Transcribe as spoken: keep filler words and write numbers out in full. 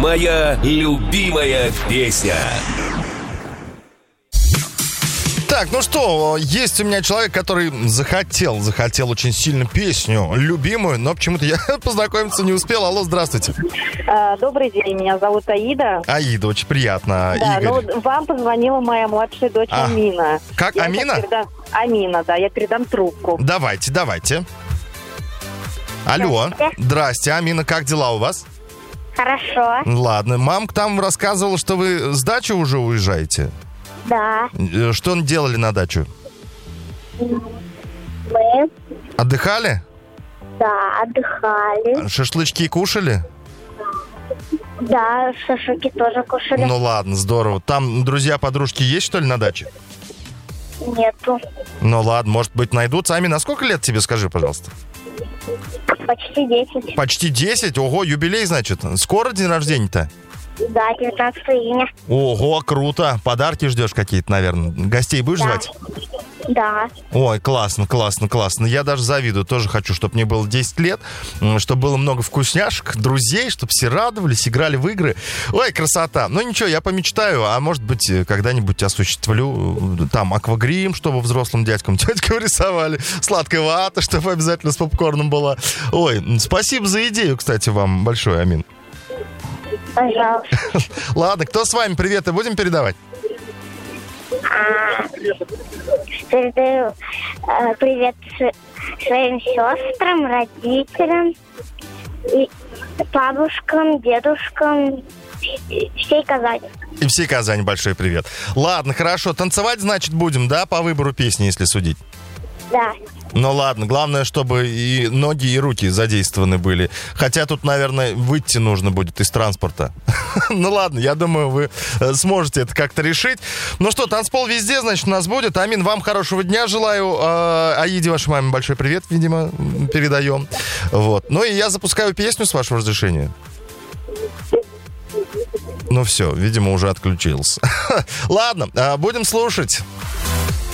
Моя любимая песня. Так, ну что, есть у меня человек, который захотел, захотел очень сильно песню любимую, но почему-то я познакомиться не успел. Алло, здравствуйте. Добрый день, меня зовут Аида. Аида, очень приятно. Да, Игорь. ну вам позвонила моя младшая дочь а. Амина. Как, я Амина? Передам... Амина, да, я передам трубку. Давайте, давайте. Алло, здрасте. Здрасте, Амина, как дела у вас? Хорошо. Ладно, мамка там рассказывала, что вы с дачи уже уезжаете? Да. Что делали на дачу? Мы. Отдыхали? Да, отдыхали. Шашлычки кушали? Да, шашлыки тоже кушали. Ну ладно, здорово. Там друзья-подружки есть, что ли, на даче? Нету. Ну ладно, может быть, найдутся. Амина, а сколько лет тебе, скажи, пожалуйста? Почти десять. Почти десять? Ого, юбилей, значит. Скоро день рождения-то? Да, девятнадцатого июня. Ого, круто. Подарки ждешь какие-то, наверное. Гостей будешь да. звать? Да. Ой, классно, классно, классно. Я даже завидую. Тоже хочу, чтобы мне было десять лет, чтобы было много вкусняшек, друзей, чтобы все радовались, играли в игры. Ой, красота. Ну ничего, я помечтаю, а может быть, когда-нибудь осуществлю там аквагрим, чтобы взрослым дядькам, теткам рисовали, сладкая вата, чтобы обязательно с попкорном была. Ой, спасибо за идею, кстати, вам большое, Амин. Пожалуйста. Ладно, кто с вами? Приветы будем передавать? А, передаю а, привет своим сестрам, родителям, и бабушкам, дедушкам, всей Казани. И всей Казани большой привет. Ладно, хорошо. Танцевать, значит, будем, да, по выбору песни, если судить? Да. Ну ладно, главное, чтобы и ноги, и руки задействованы были. Хотя тут, наверное, выйти нужно будет из транспорта. Ну ладно, я думаю, вы сможете это как-то решить. Ну что, танцпол везде, значит, у нас будет. Амин, вам хорошего дня желаю. Аиде, вашей маме, большой привет, видимо, передаем. Вот. Ну и я запускаю песню, с вашего разрешения. Ну все, видимо, уже отключился. Ладно, будем слушать.